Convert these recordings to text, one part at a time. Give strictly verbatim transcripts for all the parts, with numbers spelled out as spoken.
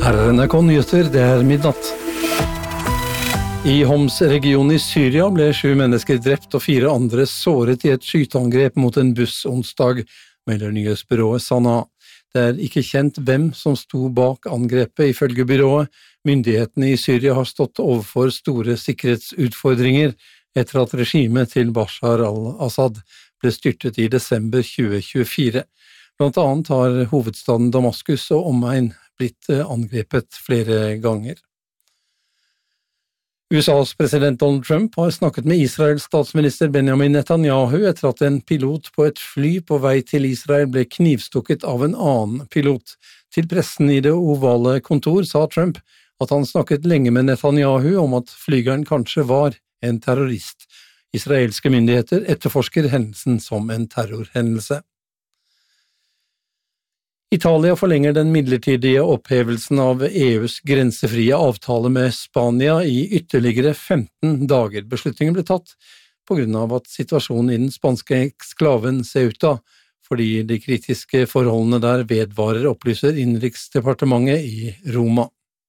Her er N R K Nyheter, det er midnatt. I Homs-regionen i Syria ble sju mennesker drept og fire andre såret i et skyteangrep mot en buss onsdag, melder nyhetsbyrået Sana. Det er ikke kjent hvem som sto bak angrepet, ifølge byrået. Myndighetene i Syria har stått overfor store sikkerhetsutfordringer etter at regimet til Bashar al-Assad ble styrtet i desember tjue tjuefire. Blant annet har hovedstaden Damaskus og omegn blitt angrepet flere ganger. U S A's president Donald Trump har snakket med Israels statsminister Benjamin Netanyahu etter at en pilot på et fly på vei til Israel ble knivstukket av en annen pilot. Til pressen i det ovale kontor sa Trump at han snakket lenge med Netanyahu om at flygeren kanskje var en terrorist. Israelske myndigheter etterforsker hendelsen som en terrorhendelse. Italia forlenger den midlertidige opphevelsen av E U's grensefrie avtale med Spania i ytterligere femten dager. Beslutningen ble tatt på grunn av at situasjonen i den spanske eksklaven Ceuta, fordi de kritiske forholdene der vedvarer, opplyser innenriksdepartementet i Roma.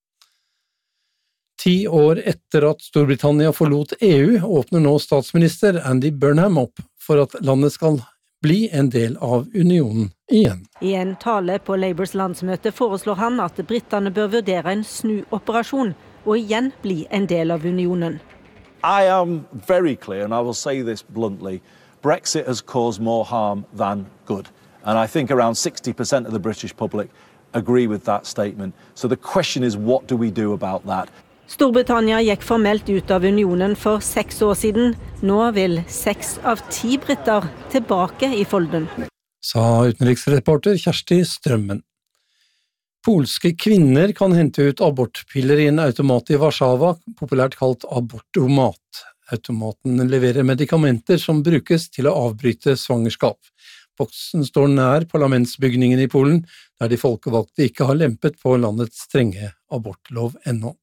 Ti år etter at Storbritannia forlot E U, åpner nå statsminister Andy Burnham opp for at landet skal bli en del av unionen igjen. I en tale på Labours landsmøte foreslår han at brittene bør vurdere en snuoperasjon og igjen bli en del av unionen. I am very clear, and I will say this bluntly, Brexit has caused more harm than good. And I think around sixty percent of the British public agree with that statement. So the question is, what do we do about that? Storbritannia gikk formelt ut av unionen for seks år siden. Nå vil seks av ti britter tilbake i folden. Sa utenriksreporter Kjersti Strømmen. Polske kvinner kan hente ut abortpiller i en automat i Warszawa, populært kalt abortomat. Automaten leverer medikamenter som brukes til å avbryte svangerskap. Boksen står nær parlamentsbygningen i Polen, der de folkevalgte ikke har lempet på landets strenge abortlov ennå.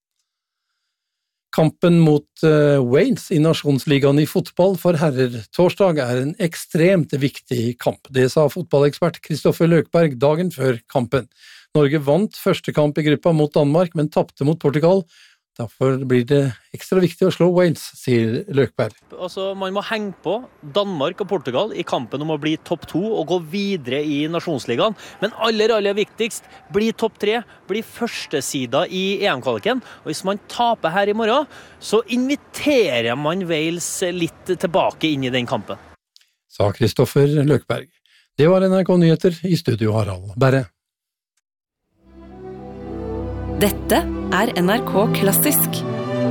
Kampen mot uh, Wales i nasjonsligaen i fotball for herrer torsdag er en ekstremt viktig kamp. Det sa fotballekspert Kristoffer Løkberg dagen før kampen. Norge vant første kamp i gruppa mot Danmark, men tapte mot Portugal. Derfor blir det ekstra viktig å slå Wales, sier Løkberg. Altså, man må henge på Danmark og Portugal i kampen om å bli topp to og gå videre i nasjonsligaen. Men aller, aller viktigst, bli topp tre, bli førstesida i E M-kvaliken. Og hvis man taper her i morgen, så inviterer man Wales litt tilbake inn i den kampen. Sa Kristoffer Løkberg. Det var N R K Nyheter, i studio Harald Berre. Dette er N R K Klassisk.